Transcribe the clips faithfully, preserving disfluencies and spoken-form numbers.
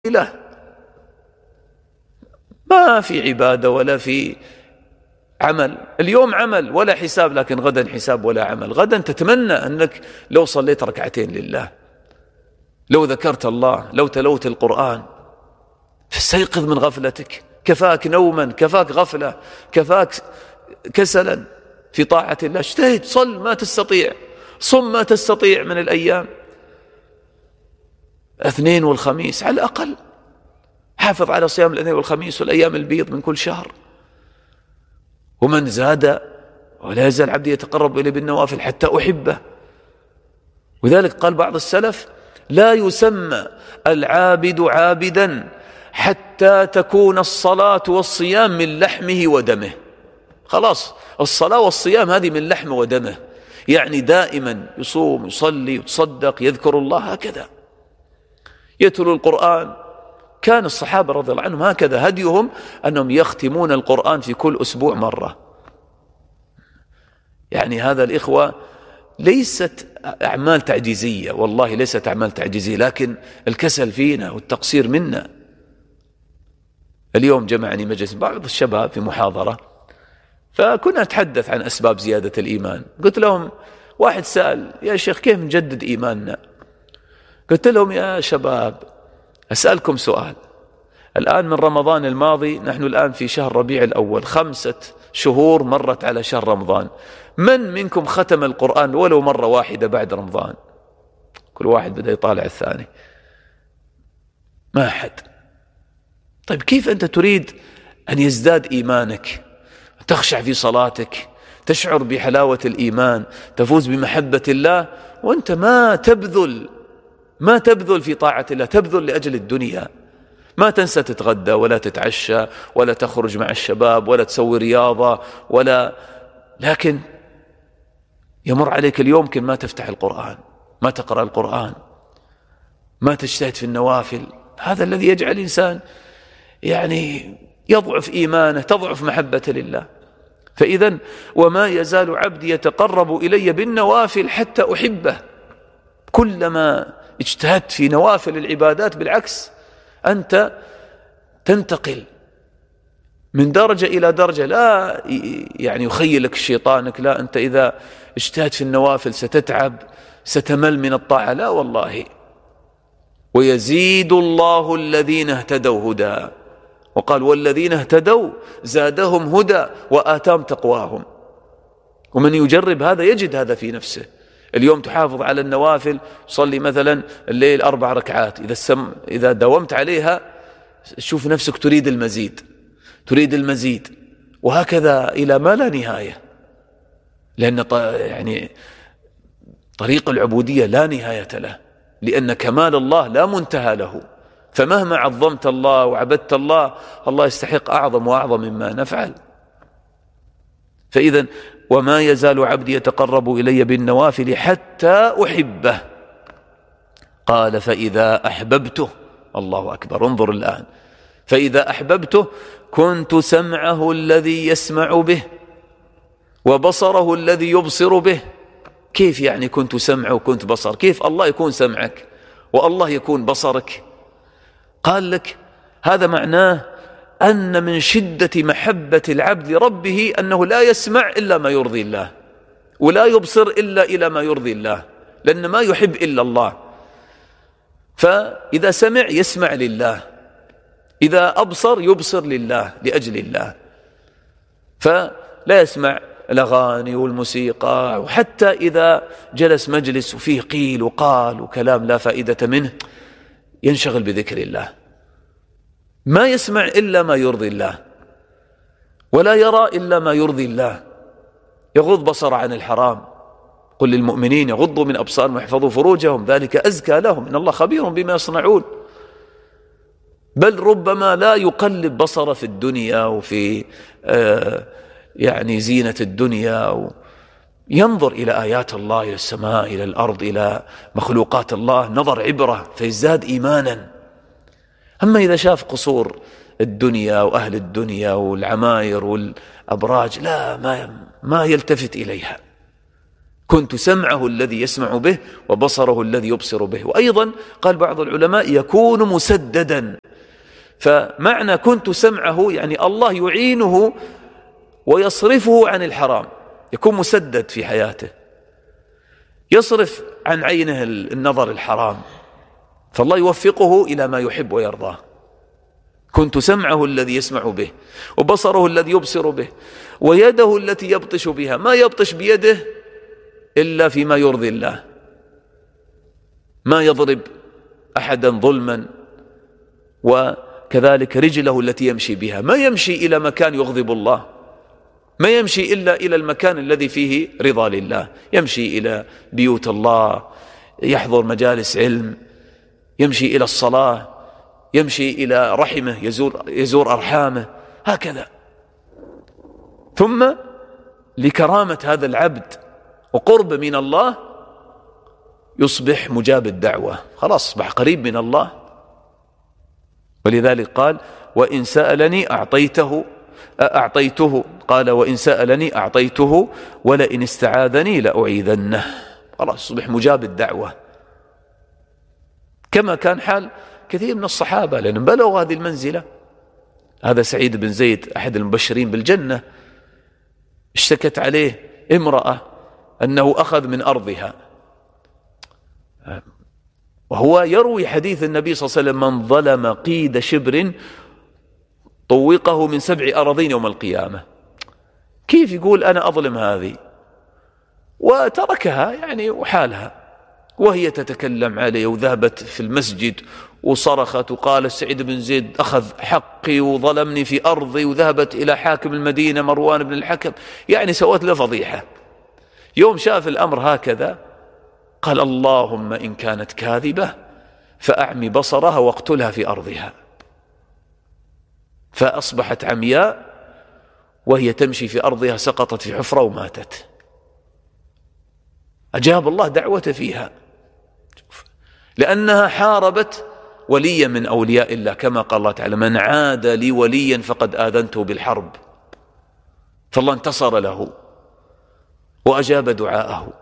له، ما في عبادة ولا في عمل. اليوم عمل ولا حساب، لكن غدا حساب ولا عمل. غدا تتمنى أنك لو صليت ركعتين لله، لو ذكرت الله، لو تلوت القرآن. فاستيقظ من غفلتك، كفاك نوما، كفاك غفلة، كفاك كسلا في طاعة الله. اجتهد، صل ما تستطيع، صم ما تستطيع من الأيام، الاثنين والخميس على الأقل. حافظ على صيام الاثنين والخميس والأيام البيض من كل شهر. ومن زاد ولا يزال عبدي يتقرب إليه بالنوافل حتى أحبه. وذلك قال بعض السلف: لا يسمى العابد عابدا حتى تكون الصلاة والصيام من لحمه ودمه. خلاص، الصلاة والصيام هذه من لحمه ودمه، يعني دائما يصوم يصلي يتصدق يذكر الله، هكذا يتلو القرآن. كان الصحابة رضي الله عنهم هكذا هديهم، أنهم يختمون القرآن في كل أسبوع مرة. يعني هذا الإخوة ليست أعمال تعجيزية، والله ليست أعمال تعجيزية، لكن الكسل فينا والتقصير منا. اليوم جمعني مجلس بعض الشباب في محاضرة، فكنا نتحدث عن أسباب زيادة الإيمان. قلت لهم، واحد سأل: يا شيخ كيف نجدد إيماننا؟ قلت لهم: يا شباب أسألكم سؤال. الآن من رمضان الماضي، نحن الآن في شهر ربيع الأول، خمسة شهور مرت على شهر رمضان. من منكم ختم القرآن ولو مرة واحدة بعد رمضان؟ كل واحد بدأ يطالع الثاني، ما أحد. طيب كيف أنت تريد أن يزداد إيمانك، تخشع في صلاتك، تشعر بحلاوة الإيمان، تفوز بمحبة الله، وأنت ما تبذل ما تبذل في طاعة الله، تبذل لأجل الدنيا. ما تنسى تتغدى ولا تتعشى ولا تخرج مع الشباب ولا تسوي رياضة ولا، لكن يمر عليك اليوم يمكن ما تفتح القرآن، ما تقرأ القرآن، ما تجتهد في النوافل. هذا الذي يجعل الإنسان يعني يضعف إيمانه، تضعف محبة لله. فإذا وما يزال عبدي يتقرب إلي بالنوافل حتى أحبه. كلما اجتهدت في نوافل العبادات بالعكس أنت تنتقل من درجة إلى درجة. لا يعني يخيلك شيطانك، لا أنت إذا اجتهدت في النوافل ستتعب، ستمل من الطاعة. لا والله، ويزيد الله الذين اهتدوا هدى، وقال: والذين اهتدوا زادهم هدى وآتاهم تقواهم. ومن يجرب هذا يجد هذا في نفسه. اليوم تحافظ على النوافل، صلي مثلا الليل أربع ركعات، إذا, السم إذا داومت عليها تشوف نفسك تريد المزيد، تريد المزيد، وهكذا إلى ما لا نهاية. لأن يعني طريق العبودية لا نهاية له، لأن كمال الله لا منتهى له. فمهما عظمت الله وعبدت الله، الله يستحق أعظم وأعظم مما نفعل. فإذا وما يزال عبدي يتقرب إلي بالنوافل حتى أحبه. قال: فإذا أحببته، الله أكبر، انظر الآن، فإذا أحببته كنت سمعه الذي يسمع به وبصره الذي يبصر به. كيف يعني كنت سمعه وكنت بصر؟ كيف الله يكون سمعك والله يكون بصرك؟ قال لك هذا معناه أن من شدة محبة العبد لربه أنه لا يسمع إلا ما يرضي الله، ولا يبصر إلا إلى ما يرضي الله، لأن ما يحب إلا الله. فإذا سمع يسمع لله، إذا أبصر يبصر لله لأجل الله. فلا يسمع الأغاني والموسيقى، وحتى إذا جلس مجلس وفيه قيل وقال وكلام لا فائدة منه ينشغل بذكر الله. ما يسمع إلا ما يرضي الله، ولا يرى إلا ما يرضي الله. يغض بصر عن الحرام. قل للمؤمنين يغضوا من أبصارهم ويحفظوا فروجهم ذلك أزكى لهم إن الله خبير بما يصنعون. بل ربما لا يقلب بصره في الدنيا وفي آه يعني زينة الدنيا، ينظر إلى آيات الله، إلى السماء، إلى الأرض، إلى مخلوقات الله، نظر عبرة فيزداد إيمانا. أما إذا شاف قصور الدنيا وأهل الدنيا والعماير والأبراج، لا ما ما يلتفت إليها. كنت سمعه الذي يسمع به وبصره الذي يبصر به. وأيضا قال بعض العلماء يكون مسددا، فمعنى كنت سمعه يعني الله يعينه ويصرفه عن الحرام، يكون مسدد في حياته، يصرف عن عينه النظر الحرام، فالله يوفقه إلى ما يحب ويرضاه. كنت سمعه الذي يسمع به وبصره الذي يبصر به ويده التي يبطش بها، ما يبطش بيده إلا فيما يرضي الله، ما يضرب أحدا ظلما. وكذلك رجله التي يمشي بها، ما يمشي إلى مكان يغضب الله، ما يمشي إلا إلى المكان الذي فيه رضا لله، يمشي إلى بيوت الله، يحضر مجالس علم، يمشي إلى الصلاة، يمشي إلى رحمه، يزور, يزور أرحامه، هكذا. ثم لكرامة هذا العبد وقرب من الله يصبح مجاب الدعوة، خلاص أصبح قريب من الله. ولذلك قال وإن سألني أعطيته أعطيته قال وإن سألني أعطيته ولئن استعاذني لأعيذنه، خلاص يصبح مجاب الدعوة، كما كان حال كثير من الصحابة لأنهم بلغوا هذه المنزلة. هذا سعيد بن زيد أحد المبشرين بالجنة، اشتكت عليه امرأة أنه أخذ من أرضها، وهو يروي حديث النبي صلى الله عليه وسلم من ظلم قيد شبر طوقه من سبع أراضين يوم القيامة. كيف يقول أنا أظلم هذه؟ وتركها يعني وحالها، وهي تتكلم عليه، وذهبت في المسجد وصرخت وقال سعيد بن زيد أخذ حقي وظلمني في أرضي، وذهبت إلى حاكم المدينة مروان بن الحكم، يعني سوت له فضيحة. يوم شاف الأمر هكذا قال اللهم إن كانت كاذبة فأعمي بصرها واقتلها في أرضها، فأصبحت عمياء وهي تمشي في أرضها، سقطت في حفرة وماتت. أجاب الله دعوته فيها لأنها حاربت وليا من أولياء الله، كما قال الله تعالى من عاد لي وليا فقد آذنته بالحرب، فالله انتصر له وأجاب دعاءه.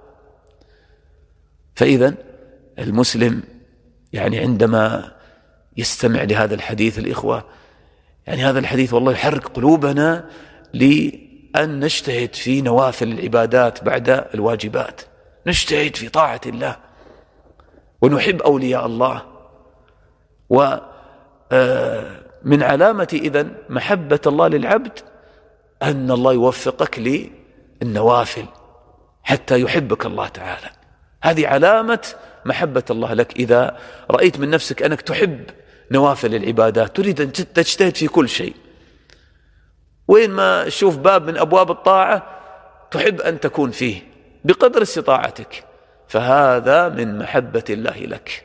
فإذا المسلم يعني عندما يستمع لهذا الحديث الإخوة، يعني هذا الحديث والله يحرك قلوبنا لأن نجتهد في نوافل العبادات بعد الواجبات، نجتهد في طاعة الله ونحب أولياء الله. ومن علامة إذن محبة الله للعبد أن الله يوفقك للنوافل حتى يحبك الله تعالى، هذه علامة محبة الله لك. إذا رأيت من نفسك أنك تحب نوافل العبادات، تريد أن تجتهد في كل شيء، وين ما تشوف باب من أبواب الطاعة تحب أن تكون فيه بقدر استطاعتك، فهذا من محبة الله لك.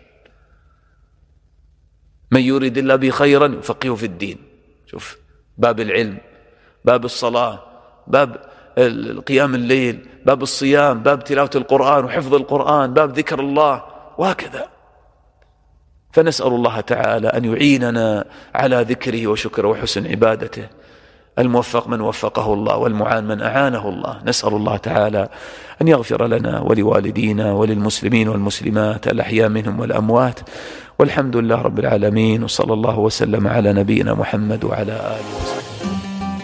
من يريد الله به خيرا يفقهه في الدين. شوف باب العلم، باب الصلاة، باب القيام الليل، باب الصيام، باب تلاوة القرآن وحفظ القرآن، باب ذكر الله، وهكذا. فنسأل الله تعالى أن يعيننا على ذكره وشكره وحسن عبادته. الموفق من وفقه الله، والمعان من أعانه الله. نسأل الله تعالى أن يغفر لنا ولوالدينا وللمسلمين والمسلمات الأحياء منهم والأموات، والحمد لله رب العالمين، وصلى الله وسلم على نبينا محمد وعلى آله وصحبه.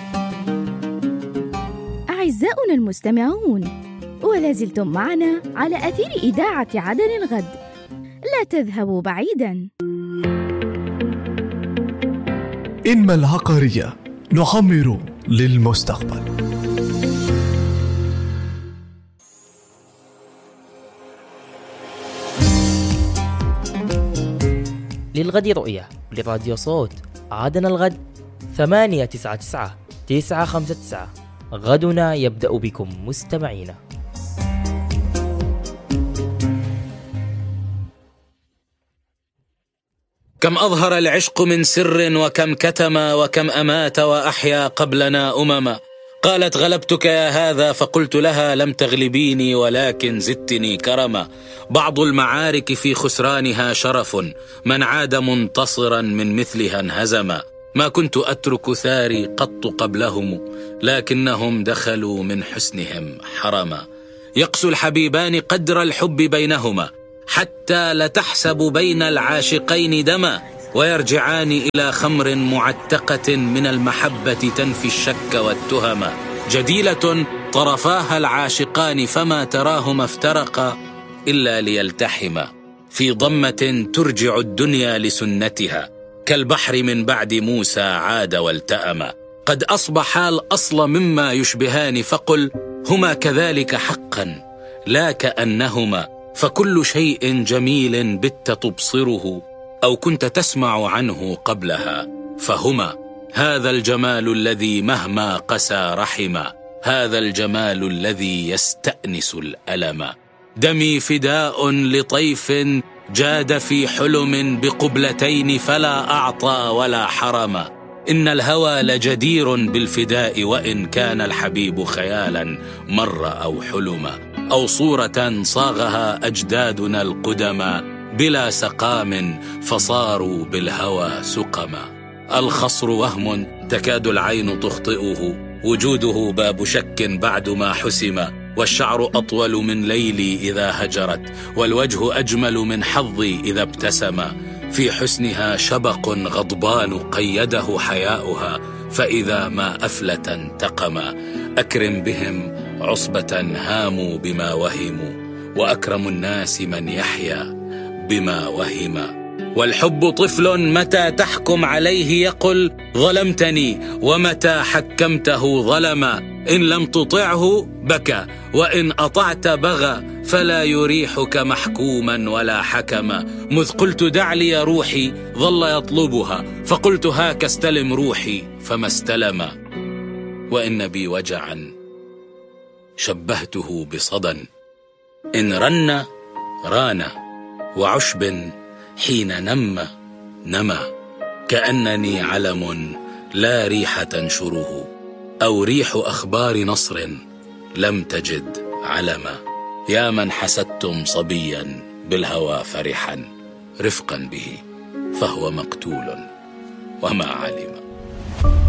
أعزائنا المستمعون، ولا زلتم معنا على أثير إذاعة عدن الغد، لا تذهبوا بعيدا. إنما العقارية نعمر للمستقبل. للغد رؤية لراديو صوت عدن الغد ثمانية تسعة تسعة تسعة خمسة تسعة. غدنا يبدأ بكم مستمعينا. كم أظهر العشق من سر، وكم كتم، وكم أمات وأحيا قبلنا أمما. قالت غلبتك يا هذا، فقلت لها لم تغلبيني ولكن زدتني كرما. بعض المعارك في خسرانها شرف، من عاد منتصرا من مثلها انهزما. ما كنت أترك ثاري قط قبلهم، لكنهم دخلوا من حسنهم حرما. يقسو الحبيبان قدر الحب بينهما، حتى لتحسب بين العاشقين دما، ويرجعان إلى خمر معتقة من المحبة تنفي الشك والتهم. جديلة طرفاها العاشقان فما تراهما افترقا إلا ليلتحما، في ضمة ترجع الدنيا لسنتها، كالبحر من بعد موسى عاد والتأما. قد أصبحا الأصل مما يشبهان، فقل هما كذلك حقا لا كأنهما، فكل شيء جميل بت تبصره أو كنت تسمع عنه قبلها، فهما هذا الجمال الذي مهما قسى رحما، هذا الجمال الذي يستأنس الألم. دمي فداء لطيف جاد في حلم بقبلتين فلا أعطى ولا حرم، إن الهوى لجدير بالفداء وإن كان الحبيب خيالا مر أو حلما، أو صورة صاغها أجدادنا القدما بلا سقام فصاروا بالهوى سقما. الخصر وهم تكاد العين تخطئه، وجوده باب شك بعد ما حسم، والشعر أطول من ليلي إذا هجرت، والوجه أجمل من حظي إذا ابتسم. في حسنها شبق غضبان قيده حياؤها، فإذا ما أفلت انتقما. أكرم بهم عصبة هاموا بما وهموا، وأكرم الناس من يحيا بما وهم. والحب طفل متى تحكم عليه يقل ظلمتني، ومتى حكمته ظلما. إن لم تطعه بكى، وإن أطعت بغى، فلا يريحك محكوما ولا حكما. مذ قلت دع لي روحي ظل يطلبها، فقلت هاك استلم روحي فما استلم. وإن بي وجعا شبهته بصدى، إن رن ران، وعشب حين نم نما. كأنني علم لا ريح تنشره، أو ريح أخبار نصر لم تجد علما. يا من حسدتم صبيا بالهوى فرحا، رفقا به فهو مقتول وما علم.